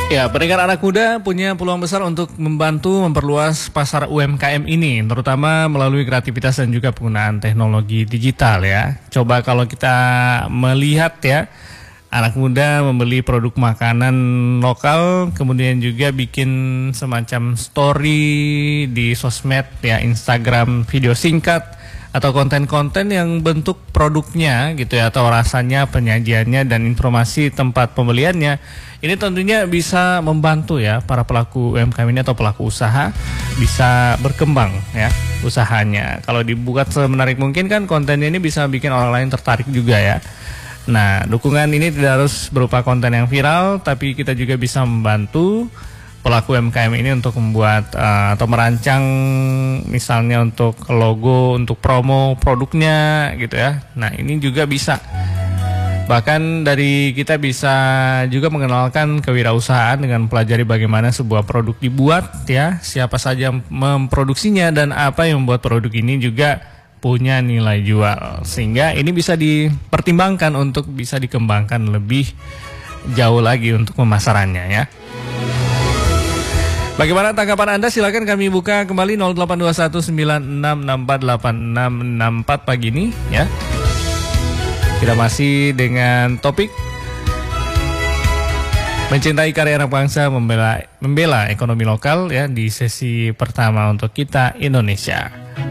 Ya, pendengar anak muda punya peluang besar untuk membantu memperluas pasar UMKM ini, terutama melalui kreativitas dan juga penggunaan teknologi digital ya. Coba kalau kita melihat ya, anak muda membeli produk makanan lokal, kemudian juga bikin semacam story di sosmed ya, Instagram, video singkat, atau konten-konten yang bentuk produknya gitu ya, atau rasanya, penyajiannya, dan informasi tempat pembeliannya. Ini tentunya bisa membantu ya para pelaku UMKM ini atau pelaku usaha bisa berkembang ya usahanya. Kalau dibuat semenarik mungkin kan kontennya ini bisa bikin orang lain tertarik juga ya. Nah, dukungan ini tidak harus berupa konten yang viral, tapi kita juga bisa membantu pelaku UMKM ini untuk membuat atau merancang misalnya untuk logo, untuk promo produknya gitu ya. Nah, ini juga bisa. Bahkan dari kita bisa juga mengenalkan kewirausahaan dengan pelajari bagaimana sebuah produk dibuat ya, siapa saja memproduksinya dan apa yang membuat produk ini juga punya nilai jual. Sehingga ini bisa dipertimbangkan untuk bisa dikembangkan lebih jauh lagi untuk pemasarannya ya. Bagaimana tanggapan Anda? Silakan kami buka kembali 082196648664 pagi ini ya. Kita masih dengan topik mencintai karya anak bangsa, membela ekonomi lokal ya di sesi pertama untuk kita Indonesia.